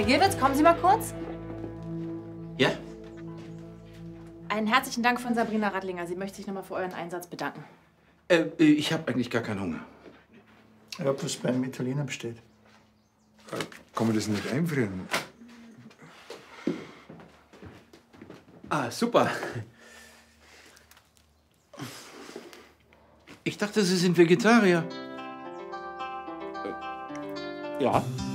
Herr Gilwitz, kommen Sie mal kurz. Ja? Einen herzlichen Dank von Sabrina Radlinger. Sie möchte sich nochmal für euren Einsatz bedanken. Ich habe eigentlich gar keinen Hunger. Ich hab was beim Italiener bestellt. Kann man das nicht einfrieren? Ah, super. Ich dachte, Sie sind Vegetarier. Ja.